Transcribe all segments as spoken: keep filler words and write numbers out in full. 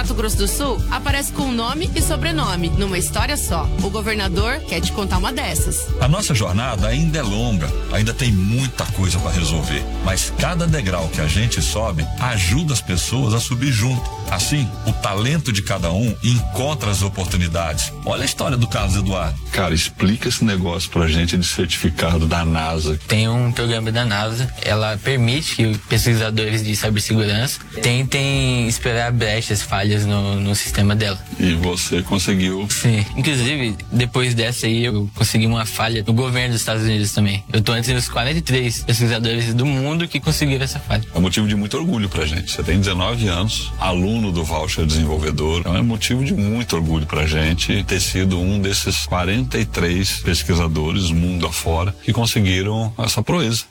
Mato Grosso do Sul aparece com nome e sobrenome, numa história só. O governador quer te contar uma dessas. A nossa jornada ainda é longa, ainda tem muita coisa para resolver, mas cada degrau que a gente sobe ajuda as pessoas a subir junto. Assim, o talento de cada um encontra as oportunidades. Olha a história do Carlos Eduardo. Cara, explica esse negócio pra gente de certificado da NASA. Tem um programa da NASA, ela permite que pesquisadores de cibersegurança tentem esperar brechas, falhas no, no sistema dela. E você conseguiu? Sim. Inclusive, depois dessa aí, eu consegui uma falha no governo dos Estados Unidos também. Eu tô entre os quarenta e três pesquisadores do mundo que conseguiram essa falha. É motivo de muito orgulho pra gente. Você tem dezenove anos, aluno do Voucher Desenvolvedor. Então é motivo de muito orgulho pra gente ter sido um desses quarenta e três pesquisadores, mundo afora, que conseguiram essa proeza.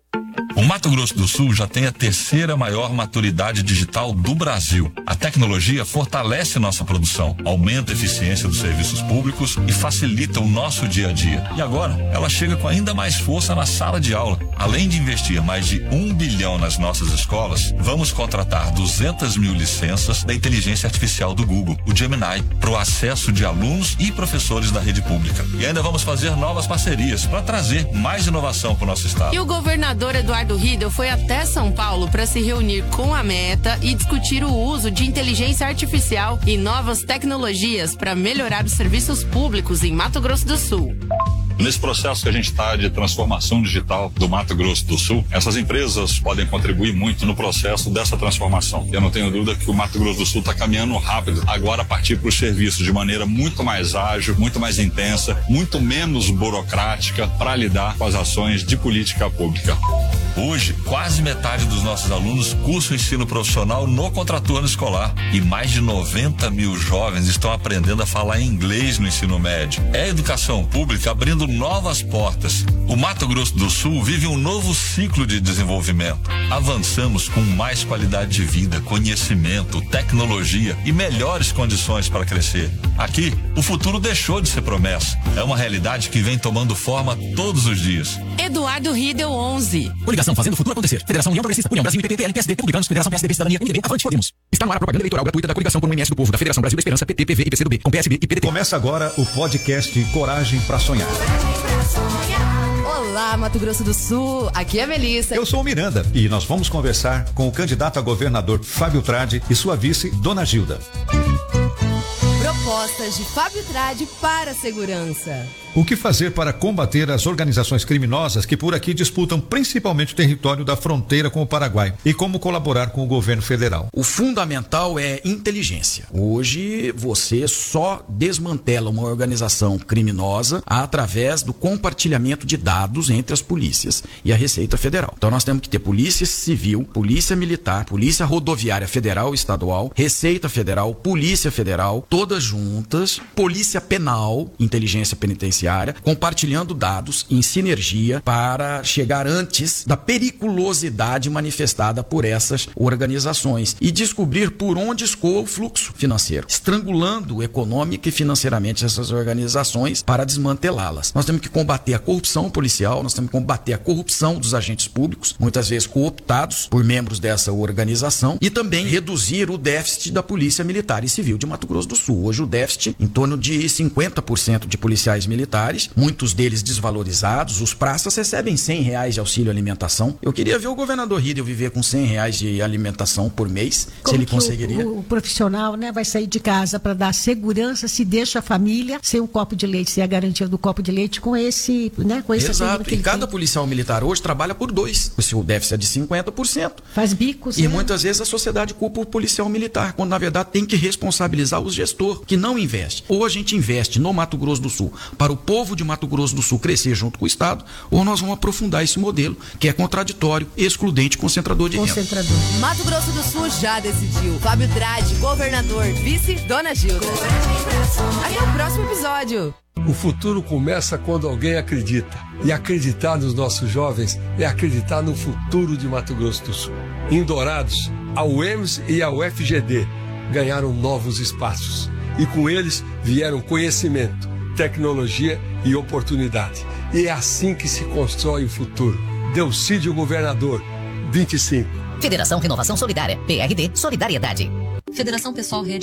O Mato Grosso do Sul já tem a terceira maior maturidade digital do Brasil. A tecnologia fortalece nossa produção, aumenta a eficiência dos serviços públicos e facilita o nosso dia a dia. E agora, ela chega com ainda mais força na sala de aula. Além de investir mais de um bilhão nas nossas escolas, vamos contratar duzentas mil licenças da inteligência artificial do Google, o Gemini, para o acesso de alunos e professores da rede pública. E ainda vamos fazer novas parcerias para trazer mais inovação para o nosso estado. E o governador Eduardo Riedel foi até São Paulo para se reunir com a Meta e discutir o uso de inteligência artificial e novas tecnologias para melhorar os serviços públicos em Mato Grosso do Sul. Nesse processo que a gente está de transformação digital do Mato Grosso do Sul, essas empresas podem contribuir muito no processo dessa transformação. Eu não tenho dúvida que o Mato Grosso do Sul está caminhando rápido, agora a partir para os serviços de maneira muito mais ágil, muito mais intensa, muito menos burocrática para lidar com as ações de política pública. Hoje, quase metade dos nossos alunos cursam ensino profissional no contraturno escolar e mais de noventa mil jovens estão aprendendo a falar inglês no ensino médio. É a educação pública abrindo novas portas. O Mato Grosso do Sul vive um novo ciclo de desenvolvimento. Avançamos com mais qualidade de vida, conhecimento, tecnologia e melhores condições para crescer. Aqui, o futuro deixou de ser promessa. É uma realidade que vem tomando forma todos os dias. Eduardo Riedel onze. Coligação Fazendo o Futuro Acontecer. Federação União Progressista, União Brasil, I P P T, L P S D, Republicanos, Federação P S D B, Cidadania, M D B, Avante Podemos. Está no ar a propaganda eleitoral gratuita da coligação por um M S do povo, da Federação Brasil da Esperança, P T, P V e P C do B, com P S B e P D T. Começa agora o podcast Coragem pra Sonhar. Olá, Mato Grosso do Sul. Aqui é a Melissa. Eu sou o Miranda e nós vamos conversar com o candidato a governador Fábio Tradi e sua vice, Dona Gilda. Propostas de Fábio Tradi para a segurança. O que fazer para combater as organizações criminosas que por aqui disputam principalmente o território da fronteira com o Paraguai e como colaborar com o governo federal? O fundamental é inteligência. Hoje você só desmantela uma organização criminosa através do compartilhamento de dados entre as polícias e a Receita Federal. Então nós temos que ter Polícia Civil, Polícia Militar, Polícia Rodoviária Federal e Estadual, Receita Federal, Polícia Federal, todas juntas, Polícia Penal, Inteligência Penitenciária, compartilhando dados em sinergia para chegar antes da periculosidade manifestada por essas organizações e descobrir por onde escoa o fluxo financeiro, estrangulando econômica e financeiramente essas organizações para desmantelá-las. Nós temos que combater a corrupção policial, nós temos que combater a corrupção dos agentes públicos, muitas vezes cooptados por membros dessa organização, e também reduzir o déficit da Polícia Militar e Civil de Mato Grosso do Sul. Hoje o déficit em torno de cinquenta por cento de policiais militares, muitos deles desvalorizados. Os praças recebem cem reais de auxílio alimentação. Eu queria ver o governador Riedel viver com cem reais de alimentação por mês, como se ele que conseguiria. O, o profissional, né, vai sair de casa para dar segurança, se deixa a família sem um copo de leite, sem a garantia do copo de leite com esse, né, com esse Exato, que e ele cada tem. policial militar hoje trabalha por dois. Se o déficit é de cinquenta por cento. Faz bicos, E né? muitas vezes a sociedade culpa o policial militar, quando na verdade tem que responsabilizar o gestor, que não investe. Ou a gente investe no Mato Grosso do Sul para o povo de Mato Grosso do Sul crescer junto com o Estado, ou nós vamos aprofundar esse modelo, que é contraditório, excludente, concentrador de renda. Concentrador. Mato Grosso do Sul já decidiu. Fábio Tradi, governador, vice, Dona Gilda. Até o próximo episódio. O futuro começa quando alguém acredita. E acreditar nos nossos jovens é acreditar no futuro de Mato Grosso do Sul. Em Dourados, a U E M S e a U F G D ganharam novos espaços. E com eles vieram conhecimento, tecnologia e oportunidade. E é assim que se constrói o futuro. Delcídio Governador, vinte e cinco. Federação Renovação Solidária, P R D Solidariedade. Federação Pessoal Rede